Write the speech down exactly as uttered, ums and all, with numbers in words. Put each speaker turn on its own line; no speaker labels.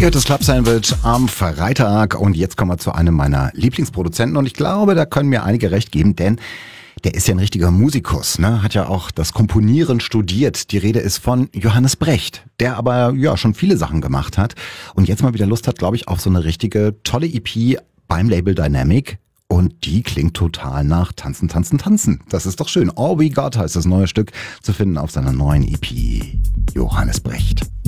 Ihr das Club Sandwich am Freitag und jetzt kommen wir zu einem meiner Lieblingsproduzenten und ich glaube, da können mir einige recht geben, denn der ist ja ein richtiger Musikus, ne? Hat ja auch das Komponieren studiert. Die Rede ist von Johannes Brecht, der aber ja schon viele Sachen gemacht hat und jetzt mal wieder Lust hat, glaube ich, auf so eine richtige tolle E P beim Label Dynamic. Und die klingt total nach Tanzen, Tanzen, Tanzen. Das ist doch schön. All We Got heißt das neue Stück, zu finden auf seiner neuen E P. Johannes Brecht.